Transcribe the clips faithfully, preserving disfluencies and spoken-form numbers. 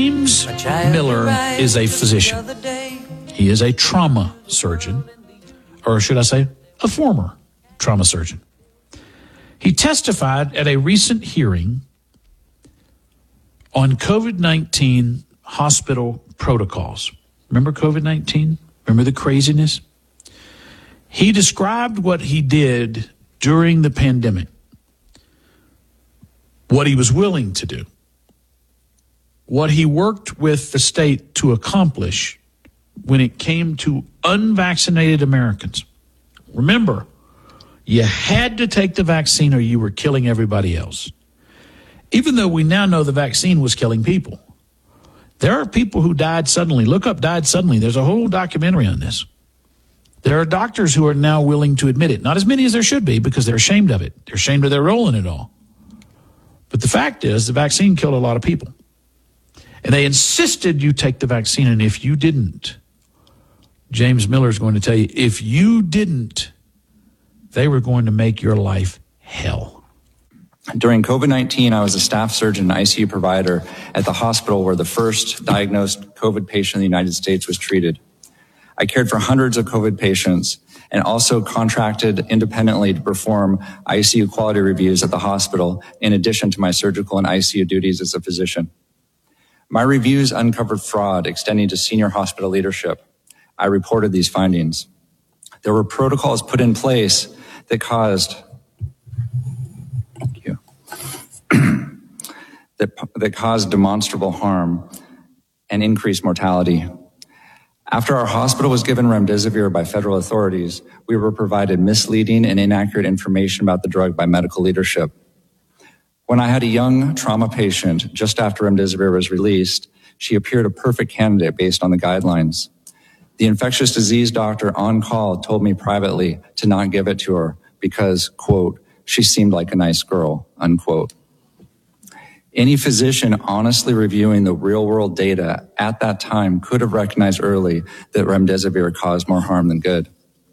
James Miller is a physician. He is a trauma surgeon, or should I say, a former trauma surgeon. He testified at a recent hearing on COVID nineteen hospital protocols. Remember COVID nineteen? Remember the craziness? He described what he did during the pandemic, what he was willing to do, what he worked with the state to accomplish when it came to unvaccinated Americans. Remember, you had to take the vaccine or you were killing everybody else. Even though we now know the vaccine was killing people. There are people who died suddenly. Look up died suddenly. There's a whole documentary on this. There are doctors who are now willing to admit it. Not as many as there should be because they're ashamed of it. They're ashamed of their role in it all. But the fact is the vaccine killed a lot of people. And they insisted you take the vaccine. And if you didn't, James Miller is going to tell you, if you didn't, they were going to make your life hell. During COVID nineteen, I was a staff surgeon and I C U provider at the hospital where the first diagnosed COVID patient in the United States was treated. I cared for hundreds of COVID patients and also contracted independently to perform I C U quality reviews at the hospital in addition to my surgical and I C U duties as a physician. My reviews uncovered fraud extending to senior hospital leadership. I reported these findings. There were protocols put in place that caused thank you, that, that caused demonstrable harm and increased mortality. After our hospital was given remdesivir by federal authorities, we were provided misleading and inaccurate information about the drug by medical leadership. When I had a young trauma patient just after remdesivir was released, she appeared a perfect candidate based on the guidelines. The infectious disease doctor on call told me privately to not give it to her because, quote, she seemed like a nice girl, unquote. Any physician honestly reviewing the real-world data at that time could have recognized early that remdesivir caused more harm than good.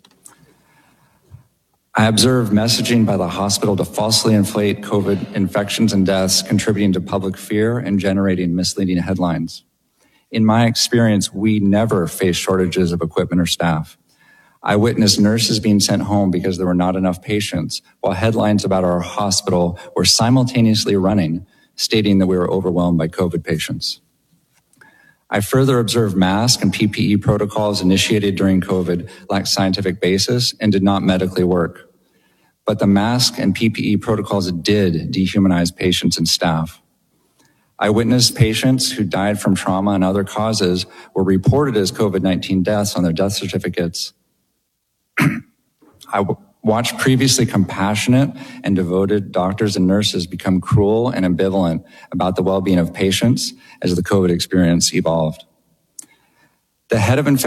I observed messaging by the hospital to falsely inflate COVID infections and deaths, contributing to public fear and generating misleading headlines. In my experience, we never faced shortages of equipment or staff. I witnessed nurses being sent home because there were not enough patients, while headlines about our hospital were simultaneously running, stating that we were overwhelmed by COVID patients. I further observed mask and P P E protocols initiated during COVID lacked scientific basis and did not medically work. But the mask and P P E protocols did dehumanize patients and staff. I witnessed patients who died from trauma and other causes were reported as COVID nineteen deaths on their death certificates. I w- watched previously compassionate and devoted doctors and nurses become cruel and ambivalent about the well-being of patients as the COVID experience evolved. The head of infectious